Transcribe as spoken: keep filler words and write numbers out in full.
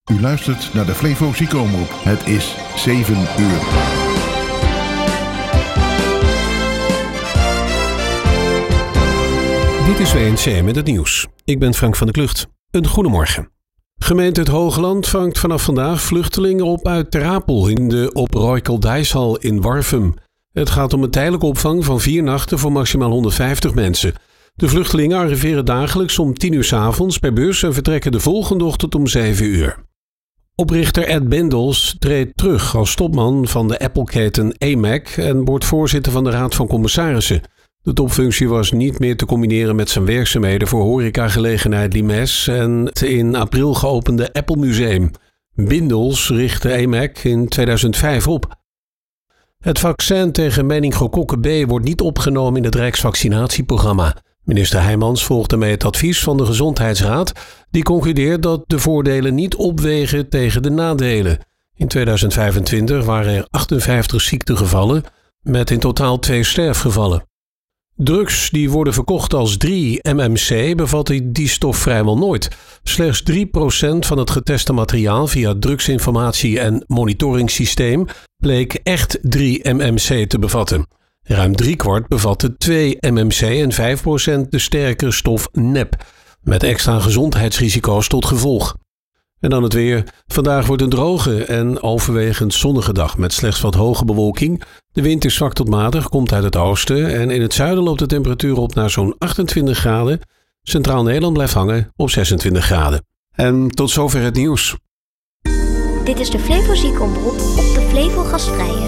U luistert naar de Flevo Ziek-Omroep. Het is zeven uur. Dit is W N C met het nieuws. Ik ben Frank van der Klucht. Een goedemorgen. Gemeente Het Hoogland vangt vanaf vandaag vluchtelingen op uit Ter Apel in de Op Roykel-Dijshal in Warffum. Het gaat om een tijdelijke opvang van vier nachten voor maximaal honderdvijftig mensen. De vluchtelingen arriveren dagelijks om tien uur 's avonds per bus en vertrekken de volgende ochtend om zeven uur. Oprichter Ed Bendels treedt terug als topman van de Apple-keten A M A C en wordt voorzitter van de Raad van Commissarissen. De topfunctie was niet meer te combineren met zijn werkzaamheden voor horecagelegenheid Limes en het in april geopende Apple Museum. Bendels richtte A M A C in tweeduizend vijf op. Het vaccin tegen meningokokken B wordt niet opgenomen in het Rijksvaccinatieprogramma. Minister Heijmans volgt daarmee het advies van de Gezondheidsraad, die concludeert dat de voordelen niet opwegen tegen de nadelen. In tweeduizend vijfentwintig waren er achtenvijftig ziektegevallen met in totaal twee sterfgevallen. Drugs die worden verkocht als drie M M C bevatten die stof vrijwel nooit. Slechts drie procent van het geteste materiaal via het drugsinformatie- en monitoringssysteem bleek echt drie M M C te bevatten. Ruim driekwart bevatte twee M M C en vijf procent de sterkere stof nep, met extra gezondheidsrisico's tot gevolg. En dan het weer. Vandaag wordt een droge en overwegend zonnige dag met slechts wat hoge bewolking. De wind is zwak tot matig, komt uit het oosten en in het zuiden loopt de temperatuur op naar zo'n achtentwintig graden. Centraal Nederland blijft hangen op zesentwintig graden. En tot zover het nieuws. Dit is de Flevo Ziek-Omroep op de Flevo Gastvrije.